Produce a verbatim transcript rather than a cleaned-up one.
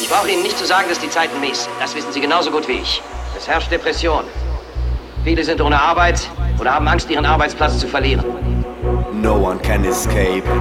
Ich brauche Ihnen nicht zu sagen, dass die Zeiten mies sind. Das wissen Sie genauso gut wie ich. Es herrscht Depression. Viele sind ohne Arbeit oder haben Angst, ihren Arbeitsplatz zu verlieren. No one can escape.